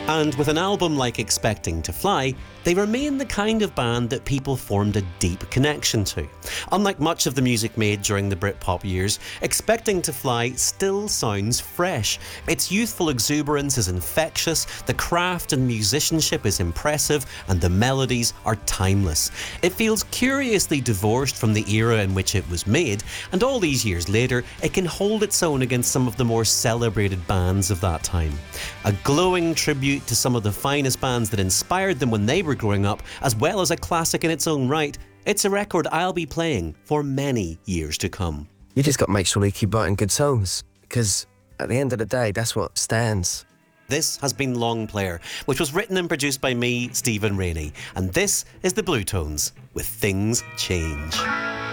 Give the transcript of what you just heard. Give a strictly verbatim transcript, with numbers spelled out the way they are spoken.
And with an album like Expecting to Fly, they remain the kind of band that people formed a deep connection to. Unlike much of the music made during the Britpop years, Expecting to Fly still sounds fresh. Its youthful exuberance is infectious, the craft and musicianship is impressive, and the melodies are timeless. It feels curiously divorced from the era in which it was made, and all these years later, it can hold its own against some of the more celebrated bands of that time. A glowing tribute to some of the finest bands that inspired them when they were growing up, as well as a classic in its own right, it's a record I'll be playing for many years to come. You just got to make sure you keep writing good songs, because at the end of the day, that's what stands. This has been Long Player, which was written and produced by me, Stephen Rainey, and this is the Blue Tones with Things Change.